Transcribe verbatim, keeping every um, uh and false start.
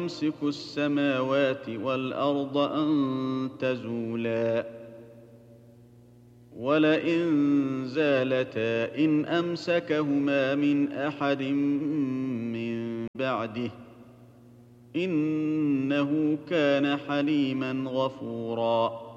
يمسك السماوات والأرض أن تزولا ولئن زالتا إن أمسكهما من أحد من بعده إنه كان حليما غفورا